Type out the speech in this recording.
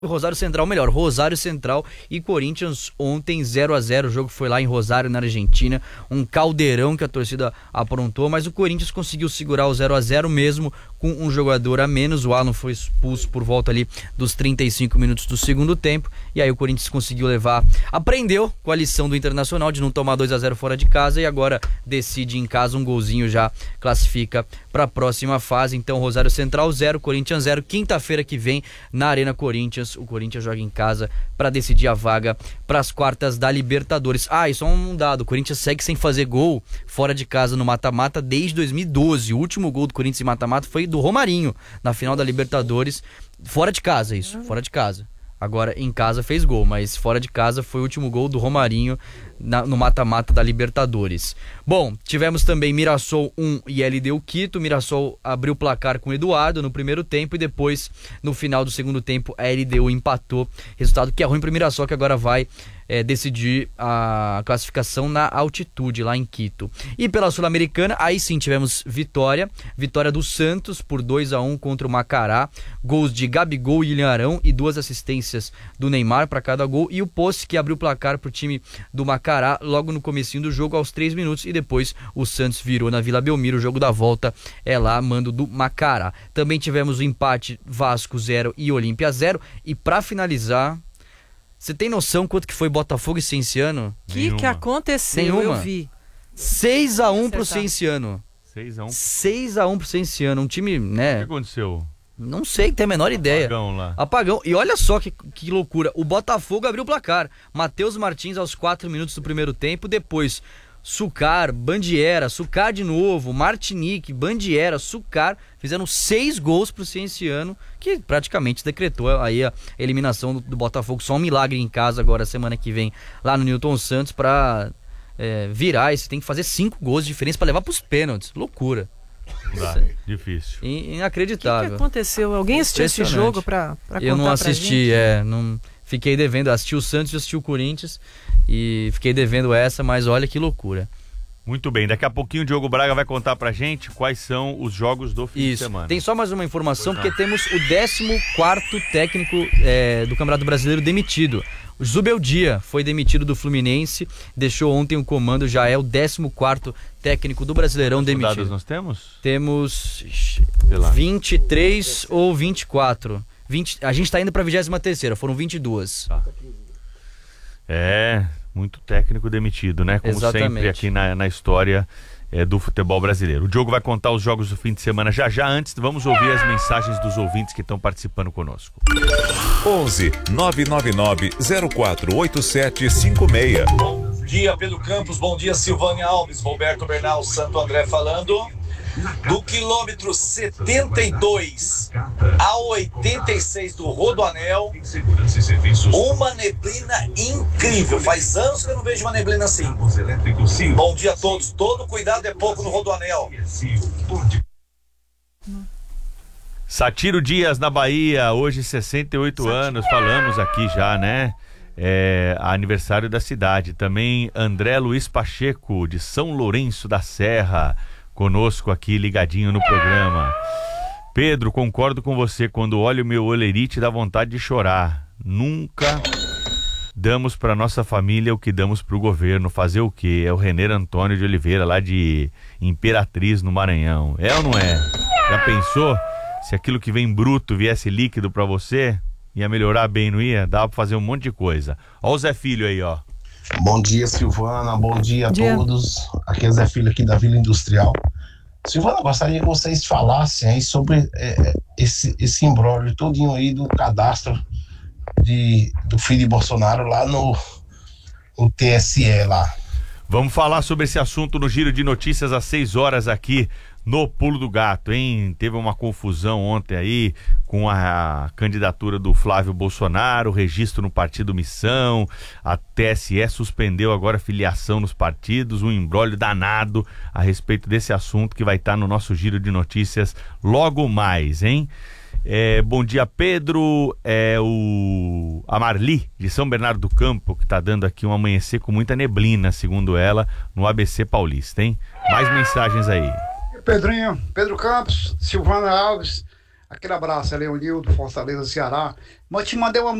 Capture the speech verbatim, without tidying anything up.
Rosário Central, melhor, Rosário Central e Corinthians ontem zero a zero, o jogo foi lá em Rosário, na Argentina, um caldeirão que a torcida aprontou, mas o Corinthians conseguiu segurar o zero a zero mesmo com um jogador a menos. O Alan foi expulso por volta ali dos trinta e cinco minutos do segundo tempo, e aí o Corinthians conseguiu levar, aprendeu com a lição do Internacional de não tomar dois a zero fora de casa, e agora decide em casa, um golzinho já classifica para a próxima fase. Então Rosário Central zero, Corinthians zero, quinta-feira que vem na Arena Corinthians, o Corinthians joga em casa para decidir a vaga para as quartas da Libertadores. Ah, e só um dado, o Corinthians segue sem fazer gol fora de casa no mata-mata desde dois mil e doze. O último gol do Corinthians em mata-mata foi do Romarinho, na final da Libertadores, fora de casa isso, fora de casa. Agora em casa fez gol, mas fora de casa foi o último gol do Romarinho na, no mata-mata da Libertadores. Bom, tivemos também Mirassol um e L D U Quito. Mirassol abriu o placar com o Eduardo no primeiro tempo e depois, no final do segundo tempo, a L D U empatou. Resultado que é ruim para o Mirassol, que agora vai é, decidir a classificação na altitude lá em Quito. E pela Sul-Americana, aí sim tivemos vitória. Vitória do Santos por dois a um contra o Macará. Gols de Gabigol e William Arão e duas assistências do Neymar para cada gol. E o Posse, que abriu o placar para o time do Macará logo no comecinho do jogo, aos três minutos. E depois o Santos virou na Vila Belmiro. O jogo da volta é lá, mando do Macará. Também tivemos o empate Vasco zero e Olímpia zero. E para finalizar, você tem noção quanto que foi Botafogo e Cienciano? O que, que aconteceu? Nenhuma. Eu vi. seis a um pro Cienciano. seis a um. seis a um pro Cienciano. Um time, né? O que aconteceu? Não sei, tem a menor ideia. Apagão lá. Apagão. E olha só que, que loucura. O Botafogo abriu o placar. Matheus Martins aos quatro minutos do primeiro tempo. Depois, Sucar, Bandiera, Sucar de novo, Martinique, Bandiera, Sucar. Fizeram seis gols pro Cienciano, que praticamente decretou aí a eliminação do, do Botafogo. Só um milagre em casa agora, semana que vem, lá no Newton Santos, pra é, virar. Esse tem que fazer cinco gols de diferença pra levar pros pênaltis. Loucura. Dá, difícil. Inacreditável. O que, que aconteceu? Alguém assistiu esse jogo pra, pra contar Eu não assisti, pra é. Não, fiquei devendo. Assisti o Santos e assisti o Corinthians. E fiquei devendo essa, mas olha que loucura. Muito bem, daqui a pouquinho o Diogo Braga vai contar pra gente quais são os jogos do fim Isso. de semana. Tem só mais uma informação, porque temos o décimo quarto técnico é, do Campeonato Brasileiro demitido. O Zubeldia foi demitido do Fluminense, deixou ontem o comando, já é o décimo quarto técnico do Brasileirão Quantos demitido. dados nós temos? Temos vinte e três ou vinte e quatro. vinte, a gente tá indo pra vigésima terceira, foram vinte e dois. Tá. É, muito técnico demitido, né? Como Exatamente. sempre aqui na, na história é, do futebol brasileiro. O Diogo vai contar os jogos do fim de semana já já. Antes, vamos ouvir as mensagens dos ouvintes que estão participando conosco. onze nove nove nove zero quatro oito sete cinco seis. Bom dia, Pedro Campos. Bom dia, Silvânia Alves. Roberto Bernal, Santo André falando. Do quilômetro setenta e dois a oitenta e seis do Rodoanel, uma neblina incrível. Faz anos que eu não vejo uma neblina assim. Bom dia a todos. Todo cuidado é pouco no Rodoanel. Satiro Dias, na Bahia, hoje sessenta e oito anos, falamos aqui já, né? É, aniversário da cidade. Também André Luiz Pacheco, de São Lourenço da Serra, conosco aqui, ligadinho no programa. Pedro, concordo com você, quando olho o meu olerite dá vontade de chorar. Nunca damos para nossa família o que damos para o governo. Fazer o quê? É o Renê Antônio de Oliveira, lá de Imperatriz, no Maranhão. É ou não é? Já pensou? Se aquilo que vem bruto viesse líquido para você, ia melhorar bem, não ia? Dava para fazer um monte de coisa. Ó o Zé Filho aí, ó. Bom dia, Silvana, bom dia a dia. todos. Aqui é Zé Filho aqui da Vila Industrial. Silvana, gostaria que vocês falassem aí sobre é, esse, esse imbróglio todinho aí do cadastro de, do filho de Bolsonaro lá no, no T S E lá. Vamos falar sobre esse assunto no Giro de Notícias às seis horas aqui no Pulo do Gato, hein? Teve uma confusão ontem aí com a candidatura do Flávio Bolsonaro, o registro no Partido Missão, a T S E suspendeu agora a filiação nos partidos, um imbróglio danado a respeito desse assunto que vai estar no nosso Giro de Notícias logo mais, hein? É, bom dia, Pedro. É o a Marli, de São Bernardo do Campo, que está dando aqui um amanhecer com muita neblina, segundo ela, no A B C Paulista, hein? Mais mensagens aí. Pedrinho, Pedro Campos, Silvana Alves, Aquele abraço, Leonildo, Fortaleza, Ceará. Mas te mandei uma